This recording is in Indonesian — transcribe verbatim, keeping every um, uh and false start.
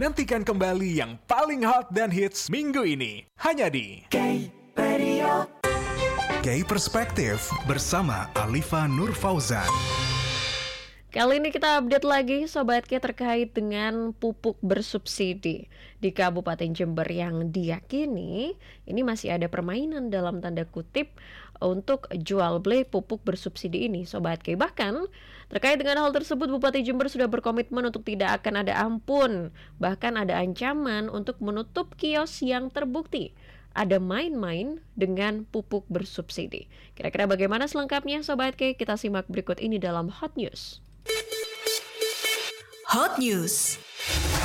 Nantikan kembali yang paling hot dan hits minggu ini. Hanya di Gay Radio. Gay Perspektif bersama Alifa Nur Fauzan. Kali ini kita update lagi Sobat K terkait dengan pupuk bersubsidi di Kabupaten Jember yang diyakini ini masih ada permainan dalam tanda kutip untuk jual beli pupuk bersubsidi ini Sobat K. Bahkan terkait dengan hal tersebut Bupati Jember sudah berkomitmen untuk tidak akan ada ampun. Bahkan ada ancaman untuk menutup kios yang terbukti ada main-main dengan pupuk bersubsidi. Kira-kira bagaimana selengkapnya Sobat K? Kita simak berikut ini dalam Hot News. Hot News.